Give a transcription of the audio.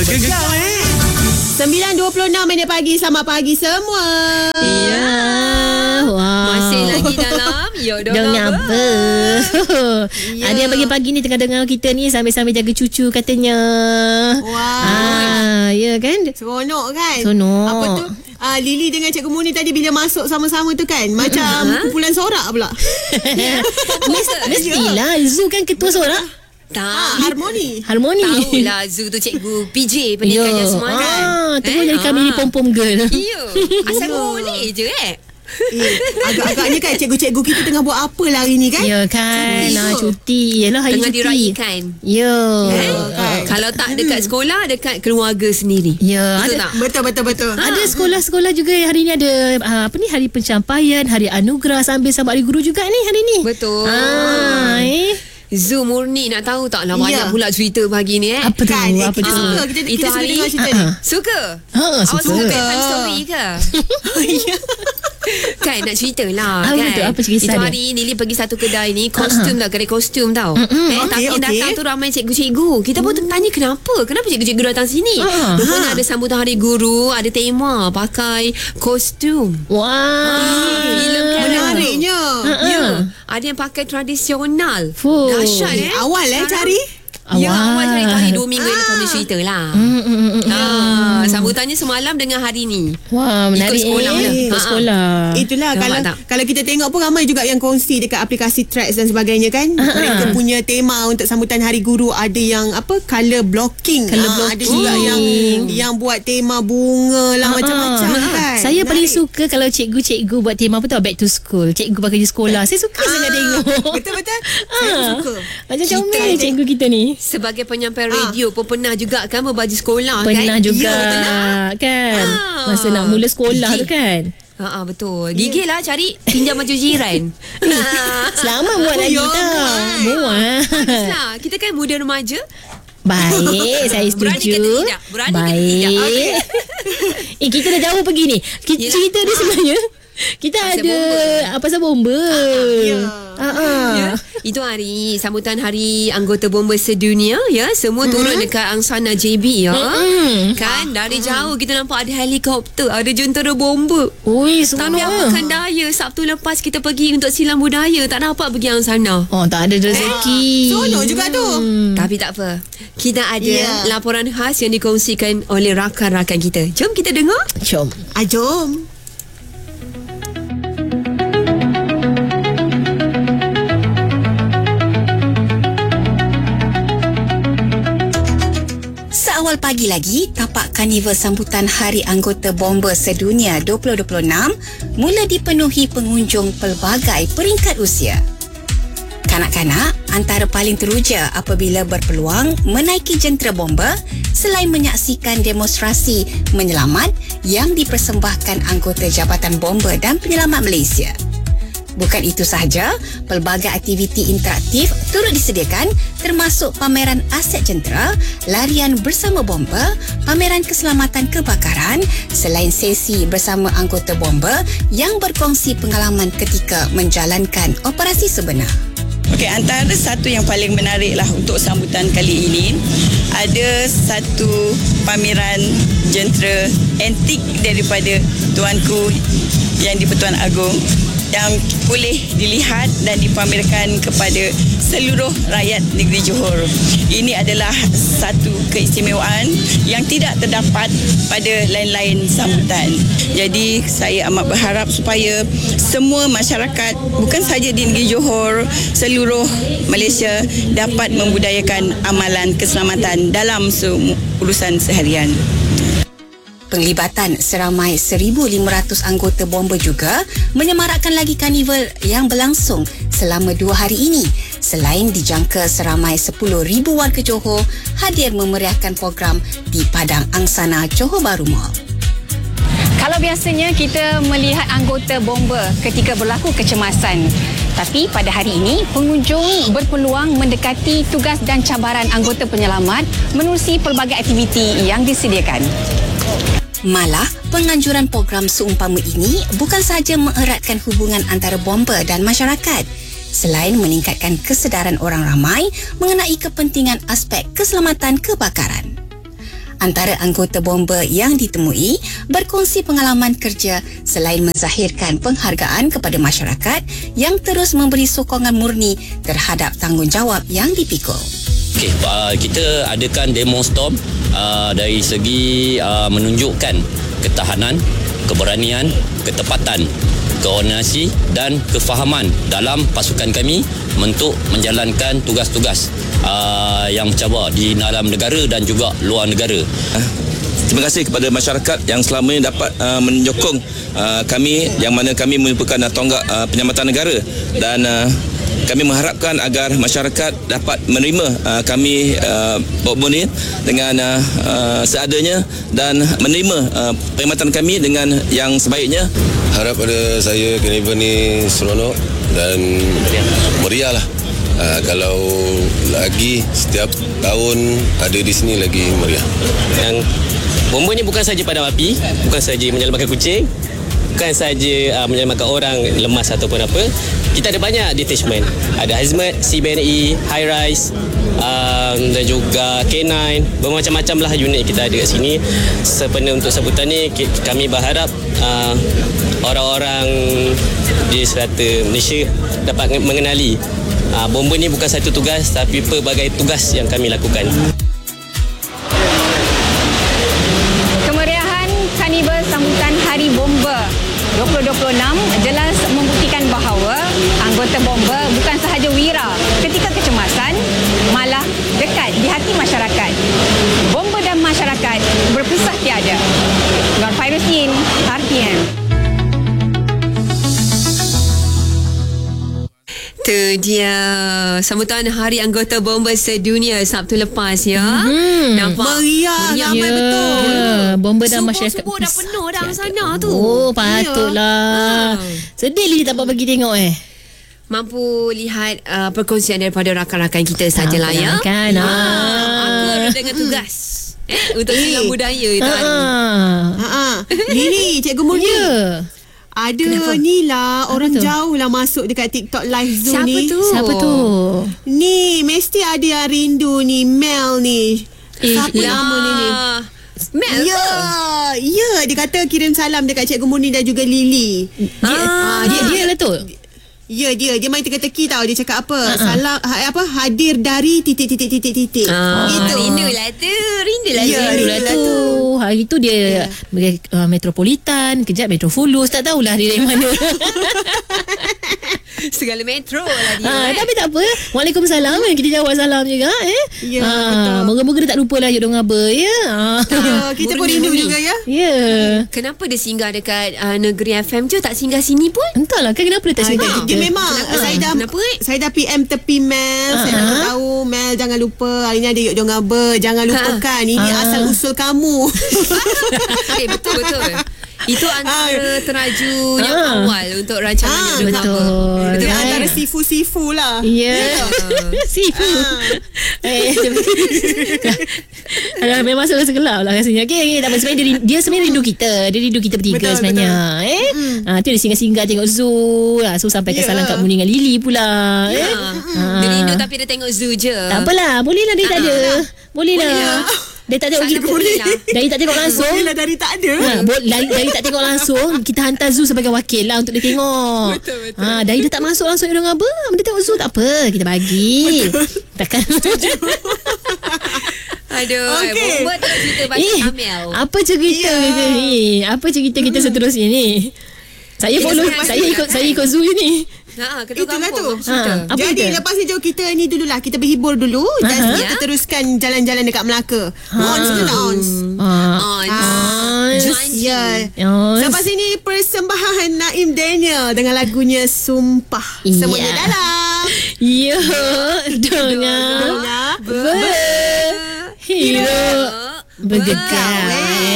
bergegar 9.26 pagi. Selamat pagi semua. Ya. Wow. Masih lagi dalam Dengar apa? Ada yang pagi-pagi ni tengah dengar kita ni sambil-sambil jaga cucu katanya. Wah. Ya kan? Seronok kan? Seronok. Apa tu? Lily dengan Cikgu Muni tadi bila masuk sama-sama tu kan, macam kumpulan sorak pula. Mestilah Zu kan ketua sorak. Tak. Harmoni. Tahulah Zu tu cikgu PJ pendidikannya semua kan. Terus jadi kami ni pom-pom girl. Ya. Asal boleh je Agak-agaknya kan cikgu-cikgu kita tengah buat apa lah hari ni kan? Ya kan. Cuti. Yalah hari tengah cuti. diraihkan. Ya. Kalau tak dekat sekolah, dekat keluarga sendiri. Ya. Betul tak? Betul. Ada sekolah-sekolah juga yang hari ni ada hari pencapaian, hari anugerah sambil sambut hari guru juga ni hari ni. Betul. Zu murni nak tahu tak lah banyak pula cerita pagi ni Apa tu? Kan, Apa tu? kita Itu suka hari dengar cerita ni. Suka? Suka. Awak suka bedtime story ke? Kan nak cerita lah kan. Betul. Apa kisah itu dia? hari Nili pergi satu kedai ni, kostum tau, kedai kostum tau. Tapi yang datang tu ramai cikgu-cikgu. Kita pun tanya kenapa cikgu-cikgu datang sini. Rupanya ada sambutan hari guru, ada tema pakai kostum. Wah. Menariknya. Ya. Ada yang pakai tradisional. Dahsyat Awal cari. Ya, awal cari 2 minggu yang lepas ni cerita lah. Sambutannya semalam dengan hari ni. Wah, menarik. Ikut sekolah lah. Ikut sekolah. Itulah Nampak kalau kita tengok pun ramai juga yang kongsi dekat aplikasi Threads dan sebagainya kan. Mereka punya tema untuk sambutan Hari Guru ada yang color blocking. Ada juga yang buat tema bunga lah macam-macam kan. Saya paling suka kalau cikgu-cikgu buat tema apa tau, back to school. Cikgu pakai di sekolah. Saya suka sangat tengok. Betul-betul. Saya suka. Macam comel cikgu kita ni. Sebagai penyampai radio pun pernah juga kan berbaju sekolah kan. Pernah juga kan. Masa nak mula sekolah tu kan. Betul. Gigil lah cari pinjam baju jiran. Selamat buat lagi tau. Muat. Nah, kita kan muda remaja. Baik, saya setuju. Berani Baik. Kita dah jauh pergi ni. Cerita dia sebenarnya kita pasal ada bomba. Pasal bomba. Itu hari sambutan hari anggota bomba sedunia ya. Semua turun dekat Angsana JB ya. Kan dari jauh kita nampak ada helikopter, ada jentera bomba. Oi, tapi apakan daya Sabtu lepas kita pergi untuk silam budaya tak dapat pergi Angsana. Tak ada rezeki. Seronok juga tu. Tapi tak apa. Kita ada laporan khas yang dikongsikan oleh rakan-rakan kita. Jom kita dengar. Jom. Jom. Awal pagi lagi, tapak karnival sambutan Hari Anggota Bomba Sedunia 2026 mula dipenuhi pengunjung pelbagai peringkat usia. Kanak-kanak antara paling teruja apabila berpeluang menaiki jentera bomba selain menyaksikan demonstrasi menyelamat yang dipersembahkan anggota Jabatan Bomba dan Penyelamat Malaysia. Bukan itu sahaja, pelbagai aktiviti interaktif turut disediakan termasuk pameran aset jentera, larian bersama bomba, pameran keselamatan kebakaran selain sesi bersama anggota bomba yang berkongsi pengalaman ketika menjalankan operasi sebenar. Okey, antara satu yang paling menarik lah untuk sambutan kali ini, ada satu pameran jentera antik daripada tuanku yang di Pertuan Agong yang boleh dilihat dan dipamerkan kepada seluruh rakyat negeri Johor. Ini adalah satu keistimewaan yang tidak terdapat pada lain-lain sambutan. Jadi saya amat berharap supaya semua masyarakat, bukan sahaja di negeri Johor, seluruh Malaysia dapat membudayakan amalan keselamatan dalam urusan seharian. Penglibatan seramai 1,500 anggota bomba juga menyemarakkan lagi karnival yang berlangsung selama 2 hari ini. Selain dijangka seramai 10,000 warga Johor hadir memeriahkan program di Padang Angsana Johor Bahru Mall. Kalau biasanya kita melihat anggota bomba ketika berlaku kecemasan, tapi pada hari ini pengunjung berpeluang mendekati tugas dan cabaran anggota penyelamat menerusi pelbagai aktiviti yang disediakan. Malah, penganjuran program seumpama ini bukan sahaja mengeratkan hubungan antara bomba dan masyarakat, selain meningkatkan kesedaran orang ramai mengenai kepentingan aspek keselamatan kebakaran. Antara anggota bomba yang ditemui berkongsi pengalaman kerja selain menzahirkan penghargaan kepada masyarakat yang terus memberi sokongan murni terhadap tanggungjawab yang dipikul. Okey, kita adakan demo storm dari segi menunjukkan ketahanan, keberanian, ketepatan, koordinasi dan kefahaman dalam pasukan kami untuk menjalankan tugas-tugas yang mencabar di dalam negara dan juga luar negara. Terima kasih kepada masyarakat yang selama ini dapat menyokong kami, yang mana kami merupakan tonggak penyelamatan negara, dan kami mengharapkan agar masyarakat dapat menerima kami bomba ni dengan seadanya dan menerima perkhidmatan kami dengan yang sebaiknya. Harap pada saya Carnival ni seronok dan meriah lah. Kalau lagi setiap tahun ada di sini lagi meriah. Yang bomba ni bukan saja padam api, bukan saja menyelamatkan kucing, bukan saja menyelamatkan orang lemas ataupun apa. Kita ada banyak detachment. Ada hazmat, CBNE, high rise, dan juga K9. Bermacam-macam lah unit kita ada kat sini. Sebenarnya untuk sambutan ni kami berharap orang-orang di serata Malaysia dapat mengenali bomba ni bukan satu tugas tapi pelbagai tugas yang kami lakukan. Kemeriahan Karnival sambutan Hari Bomba 2026 jelas membuktikan bahawa anggota bomba bukan sahaja wira ketika kecemasan, malah dekat di hati masyarakat. Bomba dan masyarakat berpisah tiada. Nur Fairusin, RTM. Tu dia sambutan Hari Anggota Bomba Sedunia Sabtu lepas ya. Nampak Meriah ramai betul. Ya, bomba dan masyarakat subuh dah penuh dah sana tu. Oh, patutlah. Sedih Lily tak dapat pergi tengok Mampu lihat perkongsian daripada rakan-rakan kita sajalah ya. Kan. Akur dengan tugas untuk silang budaya itu hari. Lily, Cikgu Murni. Ya. Ada Kenapa? ni lah orang tu? jauh lah masuk dekat TikTok live Zoom ni. Siapa tu? Ni mesti ada yang rindu ni, Mel ni. Siapa nama ni? Mel Ya, ya, dia kata kirim salam dekat Cikgu Murni dan juga Lily. Dia lah tu. Ya, dia main teka-teki tau. Dia cakap apa? Salam hadir dari titik-titik-titik-titik. Gitu. Rindulah tu. Rindulah tu. Hari tu dia Metropolitan, kejap Metropolus, tak tahulah dia dari mana. Segala metro lah dia. Tapi tak apa. Waalaikumsalam. Kita jawab salam juga. Ya, betul. Moga-moga dia tak lupa lah Yuk Dong Aba. Ya. Kita pun rindu juga ya. Ya. Kenapa dia singgah dekat Negeri FM je, tak singgah sini pun? Entahlah kan kenapa dia tak singgah. Dia memang saya dah PM tepi Mel. Saya dah tahu Mel, jangan lupa hari ni ada Yuk Dong Aba. Jangan lupakan ini asal usul kamu. Betul. Itu antara teraju yang awal untuk rancangan Yuk Dong Aba. Betul. Antara sifu-sifu lah. Ya. Sifu. Memang suka segelap lah rasanya. Okay, tak apa. Sebenarnya dia sebenarnya rindu kita. Dia rindu kita bertiga betul, sebenarnya. Tu dia singgah-singgah tengok zoo. So sampaikan salam kat Muni dengan Lily pula. Dia rindu tapi dia tengok zoo je. Tak apalah. Boleh lah dia tak ada. Boleh lah. Dia tak tengok kita. Dari tak tengok langsung. Boleh lah dari tak ada. Dari tak tengok langsung, kita hantar zoo sebagai wakil lah untuk dia tengok. Betul. Dari dia tak masuk langsung Yuk Dong Aba, dia tengok zoo tak apa, kita bagi. Takkan. Aduh, bomba tak cerita pasal Amel. Apa cerita kita ni? Apa cerita kita seterusnya ni? Saya follow, saya ikut zoo ni. Itulah tu. Jadi lepas ni jom kita ni dululah, kita berhibur dulu dan kita teruskan jalan-jalan dekat Melaka. Ons ke tak ons? Ya. Lepas ini persembahan Naim Daniel dengan lagunya Sumpah. Semuanya dalam Ya, dengar berhidup bergegar.